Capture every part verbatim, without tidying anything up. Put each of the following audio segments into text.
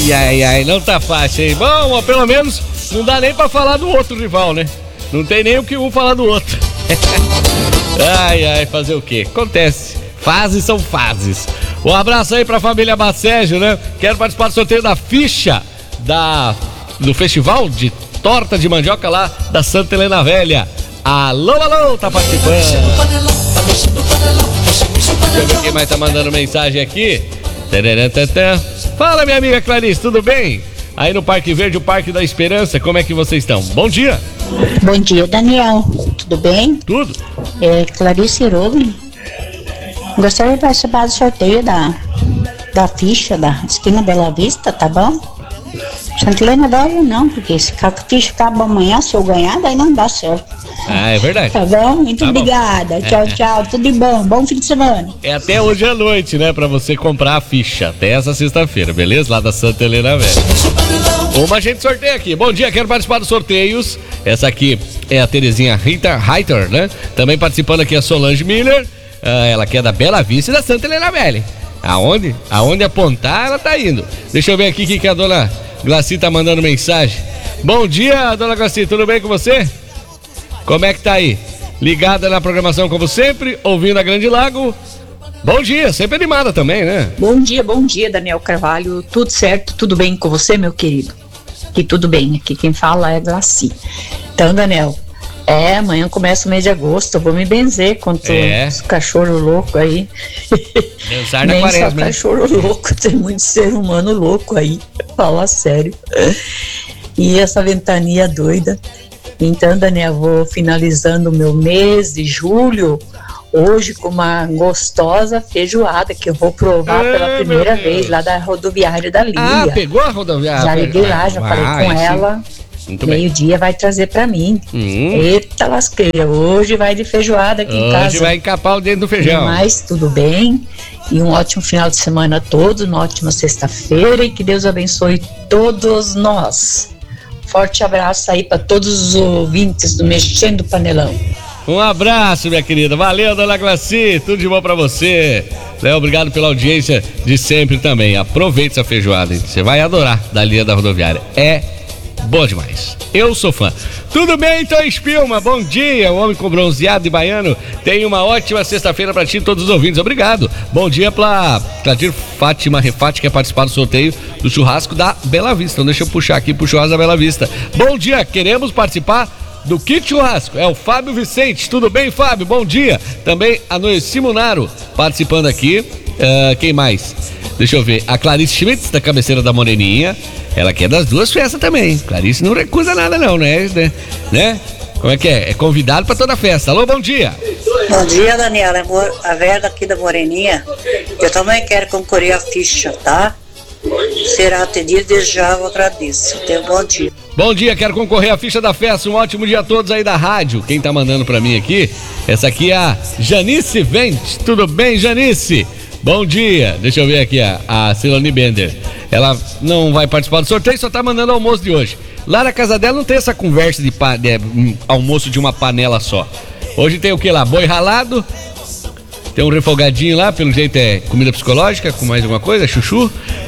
Ai, ai, ai, não tá fácil, hein? Bom, ó, pelo menos não dá nem pra falar do outro rival, né? Não tem nem o que um falar do outro. Ai, ai, fazer o quê? Acontece. Fases são fases. Um abraço aí pra família Bacégio, né? Quero participar do sorteio da ficha da, do festival de torta de mandioca lá da Santa Helena Velha. Alô, alô, tá participando. Deixa eu ver quem mais tá mandando mensagem aqui. Fala, minha amiga Clarice, tudo bem? Aí no Parque Verde, o Parque da Esperança, como é que vocês estão? Bom dia. Bom dia, Daniel. Tudo bem? Tudo. É Clarice Rubin. Gostaria de participar do sorteio da, da ficha da esquina Bela Vista, tá bom? Santa Helena Velha não, porque se a ficha acaba amanhã, se eu ganhar, daí não dá certo. Ah, é verdade. Tá bom? Muito tá obrigada. Bom. Tchau, tchau. Tudo de bom. Bom fim de semana. É até hoje à noite, né? Pra você comprar a ficha. Até essa sexta-feira, beleza? Lá da Santa Helena Velha. Uma gente sorteia aqui. Bom dia, quero participar dos sorteios. Essa aqui é a Terezinha Reiter, né? Também participando aqui a Solange Miller. Ah, ela que é da Bela Vista e da Santa Helena Velha. Aonde? Aonde apontar, ela tá indo. Deixa eu ver aqui o que, que a dona Glaci tá mandando mensagem. Bom dia, dona Glaci, tudo bem com você? Como é que tá aí? Ligada na programação como sempre, ouvindo a Grande Lago. Bom dia, sempre animada também, né? Bom dia, bom dia, Daniel Carvalho. Tudo certo, tudo bem com você, meu querido? Aqui tudo bem, aqui quem fala é Glaci. Então, Daniel, é, amanhã começa o mês de agosto, eu vou me benzer contra é. os cachorros loucos aí. Dançar na Nem quaresma, só né? cachorro louco, tem muito ser humano louco aí, fala sério. E essa ventania doida. Então, Daniel, vou finalizando o meu mês de julho hoje com uma gostosa feijoada que eu vou provar é, pela primeira vez lá da rodoviária da Lília. Ah, pegou a rodoviária? Já liguei lá, já ah, falei com sim. ela. Meio-dia vai trazer pra mim. Hum. Eita lasqueira, hoje vai de feijoada aqui hoje em casa. Hoje vai encapar o dedo do feijão. Mas tudo bem. E um ótimo final de semana a todos, uma ótima sexta-feira e que Deus abençoe todos nós. Forte abraço aí para todos os ouvintes do Mexendo Panelão. Um abraço, minha querida. Valeu, dona Glaci. Tudo de bom pra você. Léo, obrigado pela audiência de sempre também. Aproveite essa feijoada, hein? Você vai adorar da linha da rodoviária. É boa demais. Eu sou fã. Tudo bem, então, Espilma? Bom dia, o homem com bronzeado e baiano. Tem uma ótima sexta-feira pra ti e todos os ouvintes. Obrigado. Bom dia pra Cladir Fátima Refati, que quer participar do sorteio do churrasco da Bela Vista. Então deixa eu puxar aqui pro churrasco da Bela Vista. Bom dia, queremos participar do Kit Churrasco. É o Fábio Vicente. Tudo bem, Fábio? Bom dia. Também a Noe Simonaro participando aqui. Uh, quem mais? Deixa eu ver. A Clarice Schmitz, da Cabeceira da Moreninha. Ela quer das duas festas também. Clarice não recusa nada não, né? né? Como é que é? É convidado pra toda festa. Alô, bom dia. Bom dia, Daniela. É a Vera aqui da Moreninha. Eu também quero concorrer à ficha, tá? Será atendido desde já, eu agradeço. Tenha um bom dia. Bom dia, quero concorrer à ficha da festa. Um ótimo dia a todos aí da rádio. Quem tá mandando pra mim aqui? Essa aqui é a Janice Vente. Tudo bem, Janice? Bom dia. Deixa eu ver aqui a, a Silane Bender. Ela não vai participar do sorteio, só tá mandando almoço de hoje. Lá na casa dela não tem essa conversa de, pa, de um, almoço de uma panela só. Hoje tem o que lá? Boi ralado. Tem um refogadinho lá, pelo jeito é comida psicológica, com mais alguma coisa, chuchu,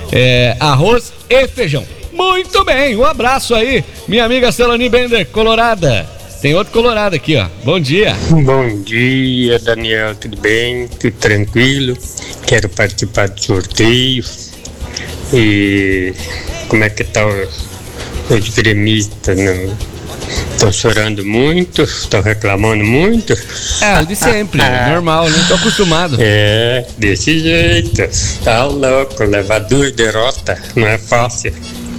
é, arroz e feijão. Muito bem, um abraço aí, minha amiga Celani Bender, colorada. Tem outro colorado aqui, ó. Bom dia. Bom dia, Daniel, tudo bem? Tudo tranquilo? Quero participar do sorteio. E como é que tá o, os gremistas? Estão chorando muito, estão reclamando muito. É, o de sempre, é normal, não tô acostumado. É, desse jeito. Tá louco, levar duas derrotas não é fácil.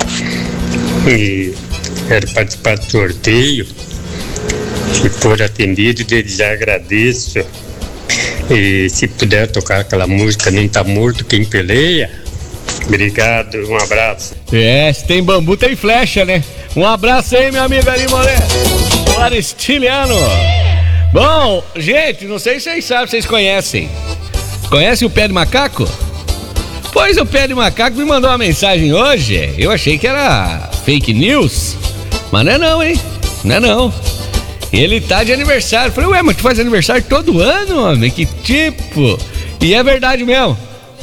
E quero participar do sorteio. Se for atendido, desde já agradeço. E se puder tocar aquela música Não Tá Morto Quem Peleia. Obrigado, um abraço. É, se tem bambu tem flecha, né? Um abraço aí, meu amigo Ari Moré, o Aristiliano. Bom, gente, não sei se vocês sabem, vocês conhecem. Conhecem o Pé de Macaco? Pois o Pé de Macaco me mandou uma mensagem hoje. Eu achei que era fake news, mas não é não, hein? Não é não. Ele tá de aniversário. Falei, ué, mas tu faz aniversário todo ano, homem? Que tipo? E é verdade mesmo.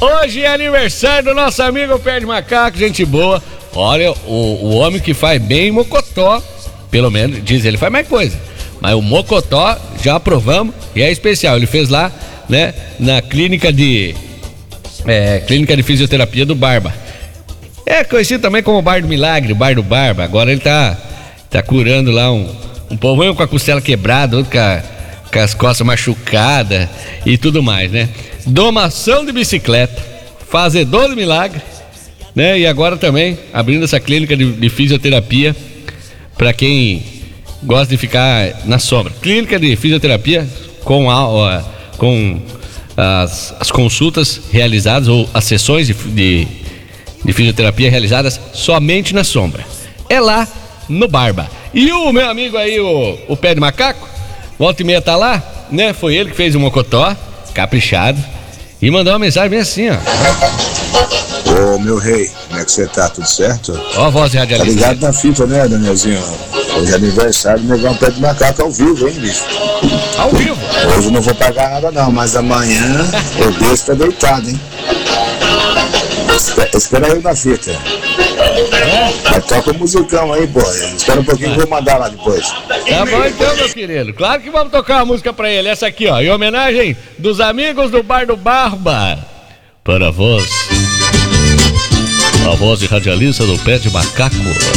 Hoje é aniversário do nosso amigo Pé de Macaco, gente boa. Olha, o, o homem que faz bem mocotó, pelo menos, diz ele, faz mais coisa. Mas o mocotó, já aprovamos, e é especial. Ele fez lá, né, na clínica de... É, clínica de fisioterapia do Barba. É conhecido também como Bar do Milagre, o Bar do Barba. Agora ele tá, tá curando lá um, um povo, um com a costela quebrada, outro com, a, com as costas machucadas e tudo mais, né? Domação de bicicleta, fazedor de milagre, né? E agora também abrindo essa clínica de, de fisioterapia para quem gosta de ficar na sombra. Clínica de fisioterapia com, a, com as, as consultas realizadas ou as sessões de, de, de fisioterapia realizadas somente na sombra. É lá no Barba. E o meu amigo aí, o, o Pé de Macaco, volta e meia tá lá, né? Foi ele que fez o mocotó, caprichado, e mandou uma mensagem bem assim, ó. Ô, meu rei, como é que você tá? Tudo certo? Ó a voz de radialista. Tá ligado na fita, né, Danielzinho? Hoje é aniversário do Negão Pé de Macaco ao vivo, hein, bicho? Ao vivo? Hoje eu não vou pagar nada não, mas amanhã o bicho tá deitado, hein? Espera, espera eu na fita. É? Mas toca o musicão aí, pô. Espera um pouquinho que eu vou mandar lá depois. Tá bom então, meu querido. Claro que vamos tocar uma música pra ele. Essa aqui, ó, em homenagem dos amigos do Bar do Barba. Para a voz, a voz de radialista do Pé de Macaco.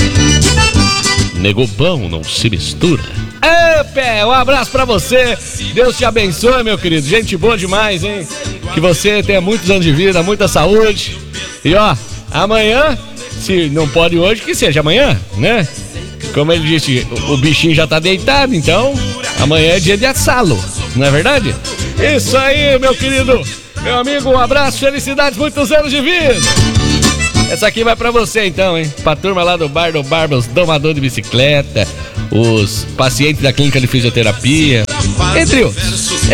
Negobão não se mistura. Ê, Pé, um abraço pra você. Deus te abençoe, meu querido. Gente boa demais, hein? Que você tenha muitos anos de vida, muita saúde. E ó, amanhã, se não pode hoje, que seja amanhã, né? Como ele disse, o, o bichinho já tá deitado, então amanhã é dia de assá-lo, não é verdade? Isso aí, meu querido, meu amigo, um abraço, felicidades, muitos anos de vida. Essa aqui vai pra você então, hein? Pra turma lá do Bar do Barba, os domadores de bicicleta, os pacientes da clínica de fisioterapia, entre outros.